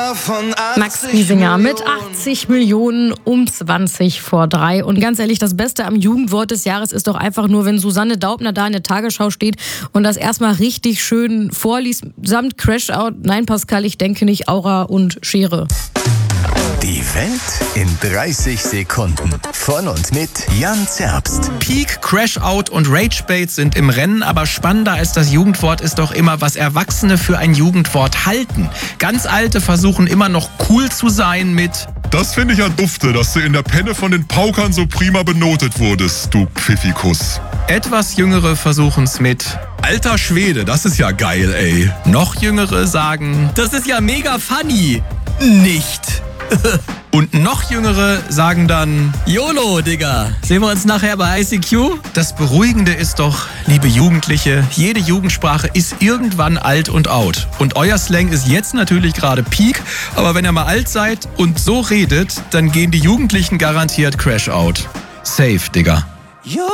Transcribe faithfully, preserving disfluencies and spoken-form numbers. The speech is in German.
Max Giesinger mit achtzig Millionen um zwanzig vor drei. Und ganz ehrlich, das Beste am Jugendwort des Jahres ist doch einfach nur, wenn Susanne Daubner da in der Tagesschau steht und das erstmal richtig schön vorliest, samt Crashout. Nein, Pascal, ich denke nicht Aura und Schere. Die Welt in dreißig Sekunden. Von und mit Jan Zerbst. Peak, Crashout und Ragebait sind im Rennen, aber spannender als das Jugendwort ist doch immer, was Erwachsene für ein Jugendwort halten. Ganz Alte versuchen immer noch cool zu sein mit: Das finde ich ja dufte, dass du in der Penne von den Paukern so prima benotet wurdest, du Pfiffikus. Etwas Jüngere versuchen's mit: Alter Schwede, das ist ja geil, ey. Noch Jüngere sagen: Das ist ja mega funny. Nicht. Und noch Jüngere sagen dann: YOLO, Digga. Sehen wir uns nachher bei I C Q? Das Beruhigende ist doch, liebe Jugendliche, jede Jugendsprache ist irgendwann alt und out. Und euer Slang ist jetzt natürlich gerade Peak, aber wenn ihr mal alt seid und so redet, dann gehen die Jugendlichen garantiert Crash out. Safe, Digga.